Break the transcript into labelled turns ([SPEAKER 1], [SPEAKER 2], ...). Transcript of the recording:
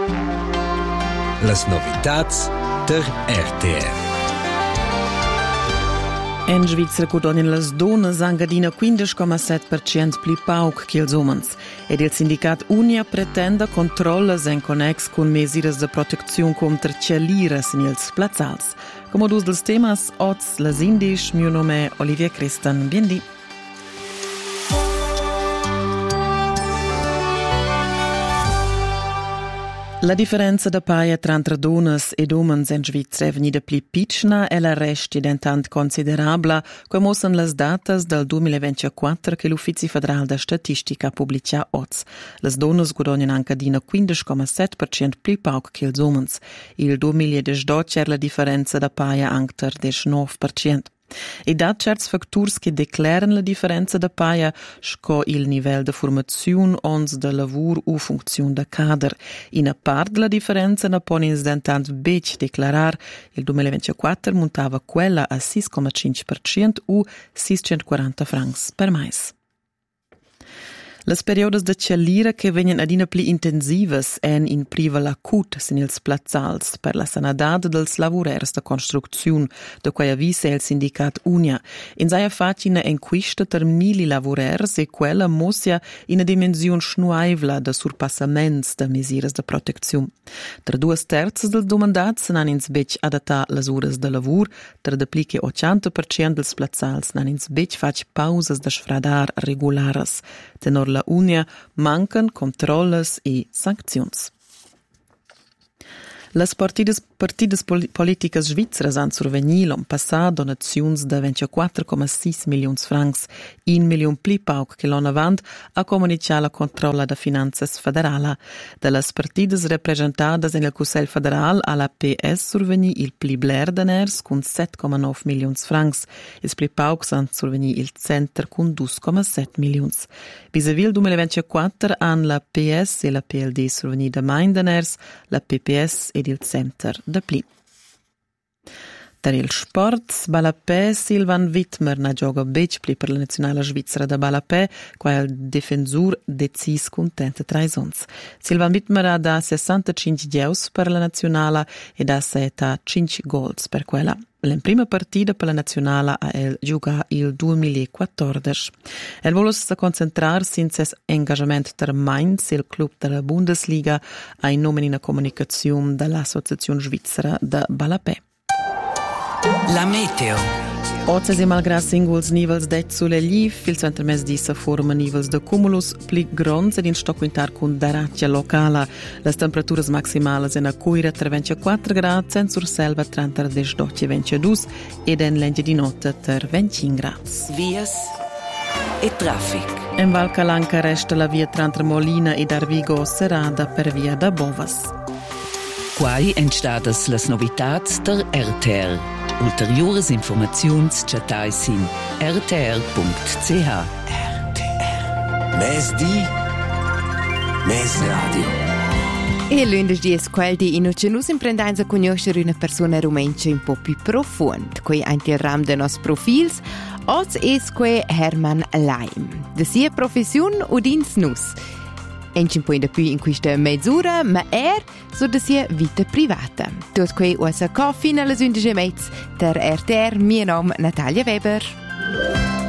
[SPEAKER 1] Las novitats der RTR.
[SPEAKER 2] En Svizzera guadagnan las donnas engadina 15,7% pli pauc che ils umans. Ed il sindicat Unia pretende controllas en connex con mesiras de protezione contra cialiras in ils plazzals. Como dus dels temas, oz las indisch, mio nome è Olivia Cristan. Biendi. La differenza da paia tra donnas ed umans in Svizzera è venuta più piccola e la resta è diventata considerabile, come mostrano le date del 2024 che l'Ufficio Federale di Statistica pubblica oggi. Le donne guadagnano anche di 15,7% più poco che gli uomini. Il 2018 era la differenza da paia anche del 19%. E da certi fattori che declarano la differenza da paia sco il livello di formazione ons de lavoro o funzione da cadre. In a parte della differenza ne può instantanto bec declarar il 2024 montava quella a 6,5% o 640 francs per mese. Las periodas de cialira che vengono adina pli intensivas en in priva l'acut sin ils plazzals per la sanidad dels lavorers de construcziun, de quai avvisa il sindicat Unia. In saia faci una enquista ter 1000 lavorers e quella mossia in a dimensiun schnuaivla de surpassaments de mesiras de proteziun. Ter 2/3 dels domandats nan ins bec adatta las uras de lavur, ter de pli che 80% dels plazzals nan ins bec fac pausas de sfradar regularas. Tenor la Unia mancan controlles e sanczions. Las partidas politicas svizzeras han survegni l'an passà donaziuns de 24,6 milions francs, 1 milion pli pauc che l'an avant a comunicar la controlla de finanzas federala. De las partidas representadas en el Cussell Federal a la PS survegni il pli bler deners cun 7,9 milions francs. Ils pli paucs han survegni il center cun 2,7 milions. Vis-a-vis il 2024 han la PS e la PLD survegni de main deners, la PPS ed il center da pli. Per il sport, Balapè Silvan Wittmer na gioca bec pli per la nazionale svizzera da Balapè, qua il difensur decis con 33 ons. Silvan Wittmer ha da 65 geus per la nazionale e da 5 goals per quella. La prima partita per la nazionale a el gioca il 2014. El volos concentrarsi in ses engagement ter Mainz, il club della Bundesliga, a in nome in comunicazione dall'Associazione Svizzera da Balapè.
[SPEAKER 3] La meteo.
[SPEAKER 2] Oggi si malgrado singuls nivels det sulle liv, il centro-mes di sa forma nivels de cumulus pli grons ed in sto quintar con daratja locala. Las temperaturas maximales in a Coira tra 24 gradi, en sur selva tra 12 e 22 ed en lenge di notte ter 25 gradi.
[SPEAKER 3] Vias e traffic.
[SPEAKER 2] In Val Calanca resta la via tra Molina ed Arvigo serrada per via da Bovas.
[SPEAKER 3] Quai entstadas las novitats der RTR. Ulteriores informaziuns chatais in rtr.ch.
[SPEAKER 1] RTR. Mes di, mes radio.
[SPEAKER 4] E lunedì è quel di in cui nus imprendiamo a conoscere una persona rumenca un po' più profonda. Qui anche il ram de nos profils, oggi è qui Hermann Laim. De sia professione udins nus. En un po' più in questa mezz'ora, ma so de sia vita privata. Tot qui usa coffee nella 11 mezz, ter RTR, mio nome Natalia Weber.